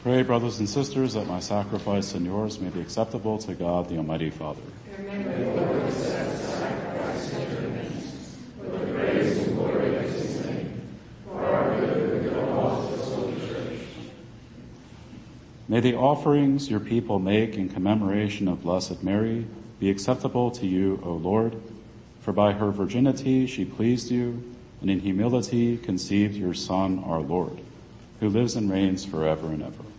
Pray, brothers and sisters, that my sacrifice and yours may be acceptable to God, the Almighty Father. May the offerings your people make in commemoration of Blessed Mary be acceptable to you, O Lord, for by her virginity she pleased you, and in humility conceived your Son, our Lord, who lives and reigns forever and ever.